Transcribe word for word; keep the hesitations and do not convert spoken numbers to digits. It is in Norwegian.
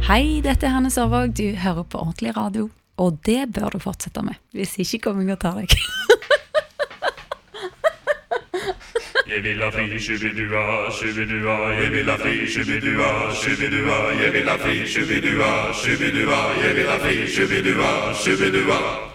Hei, dette er Hanne Sørvåg, du hører på Ordentlig Radio, og det bør du fortsette med, hvis ikke kommer jeg og tar deg. Jeg vil ha fri, shubidua, shubidua, jeg vil ha fri, shubidua, shubidua, jeg vil ha fri, shubidua, shubidua, jeg vil ha fri, shubidua, shubidua.